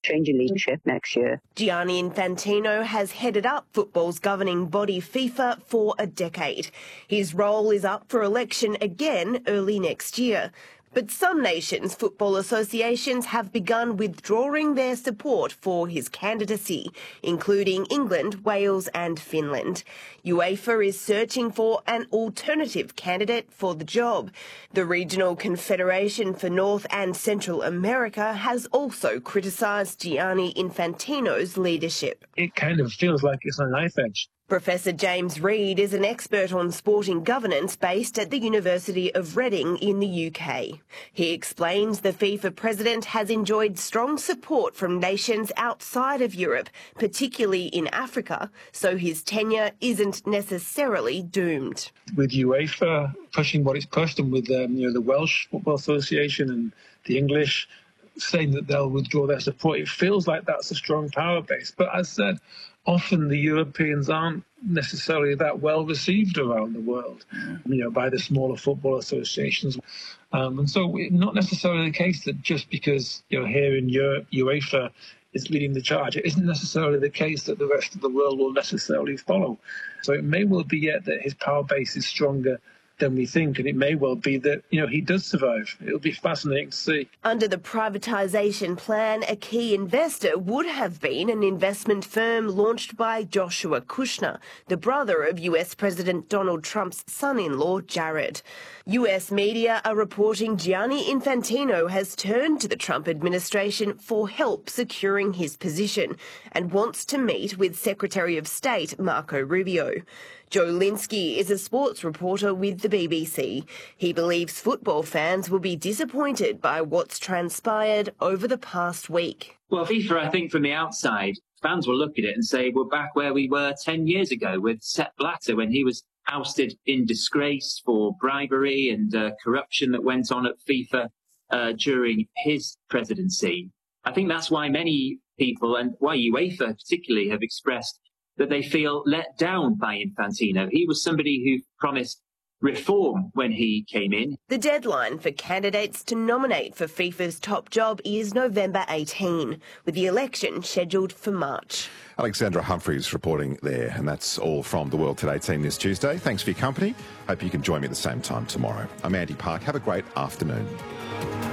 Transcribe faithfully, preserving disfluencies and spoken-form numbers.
change in leadership next year. Gianni Infantino has headed up football's governing body FIFA for a decade. His role is up for election again early next year. But some nations' football associations have begun withdrawing their support for his candidacy, including England, Wales and Finland. UEFA is searching for an alternative candidate for the job. The Regional Confederation for North and Central America has also criticised Gianni Infantino's leadership. It kind of feels like it's on a knife edge. Professor James Reed is an expert on sporting governance based at the University of Reading in the U K. He explains the FIFA president has enjoyed strong support from nations outside of Europe, particularly in Africa, so his tenure isn't necessarily doomed. With UEFA pushing what it's pushed, and with um, you know, the Welsh Football Association and the English saying that they'll withdraw their support, it feels like that's a strong power base. But as said, often the Europeans aren't necessarily that well received around the world, you know, by the smaller football associations. Um, and so it's not necessarily the case that just because, you know, here in Europe, UEFA is leading the charge, it isn't necessarily the case that the rest of the world will necessarily follow. So it may well be yet that his power base is stronger than we think, and it may well be that, you know, he does survive. It'll be fascinating to see. Under the privatisation plan, a key investor would have been an investment firm launched by Joshua Kushner, the brother of U S President Donald Trump's son-in-law, Jared. U S media are reporting Gianni Infantino has turned to the Trump administration for help securing his position and wants to meet with Secretary of State Marco Rubio. Joe Linsky is a sports reporter with the B B C. He believes football fans will be disappointed by what's transpired over the past week. Well, FIFA, I think from the outside, fans will look at it and say we're back where we were ten years ago with Sepp Blatter when he was ousted in disgrace for bribery and uh, corruption that went on at FIFA uh, during his presidency. I think that's why many people, and why UEFA particularly, have expressed that they feel let down by Infantino. He was somebody who promised reform when he came in. The deadline for candidates to nominate for FIFA's top job is November eighteenth, with the election scheduled for March. Alexandra Humphreys reporting there, and that's all from the World Today team this Tuesday. Thanks for your company. Hope you can join me at the same time tomorrow. I'm Andy Park. Have a great afternoon.